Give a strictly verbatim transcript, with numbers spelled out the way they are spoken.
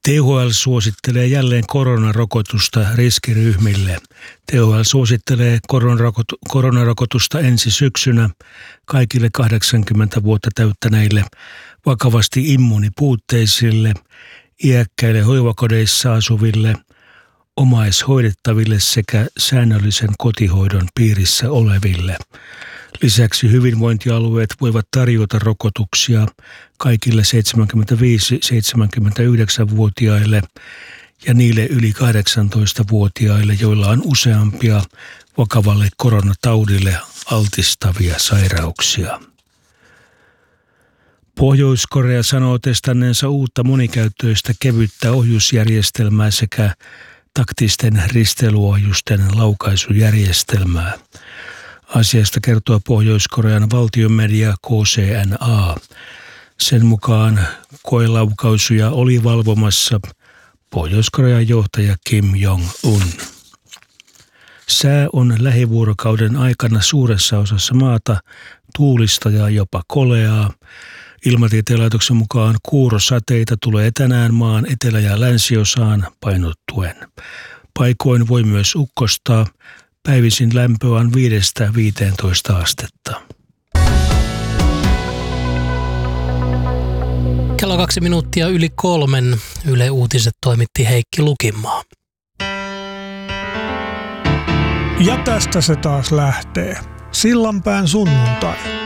T H L suosittelee jälleen koronarokotusta riskiryhmille. T H L suosittelee koronarokotusta ensi syksynä kaikille kahdeksankymmentä vuotta täyttäneille, vakavasti immuunipuutteisille, iäkkäille hoivakodeissa asuville, omaishoidettaville sekä säännöllisen kotihoidon piirissä oleville. Lisäksi hyvinvointialueet voivat tarjota rokotuksia kaikille seitsemänkymmentäviisi-seitsemänkymmentäyhdeksän-vuotiaille ja niille yli kahdeksantoista-vuotiaille, joilla on useampia vakavalle koronataudille altistavia sairauksia. Pohjois-Korea sanoo testanneensa uutta monikäyttöistä kevyttä ohjusjärjestelmää sekä taktisten risteilyohjusten laukaisujärjestelmää. Asiasta kertoo Pohjois-Korean valtionmedia K C N A. Sen mukaan koelaukaisuja oli valvomassa Pohjois-Korean johtaja Kim Jong-un. Sää on lähivuorokauden aikana suuressa osassa maata tuulista ja jopa koleaa. Ilmatieteen laitoksen mukaan kuurosateita tulee tänään maan etelä- ja länsiosaan painottuen. Paikoin voi myös ukkostaa. Päivisin lämpö on viidestä viiteentoista astetta. Kello kaksi minuuttia yli kolmen. Yle Uutiset toimitti Heikki Lukinmaa. Ja tästä se taas lähtee. Sillanpään sunnuntai.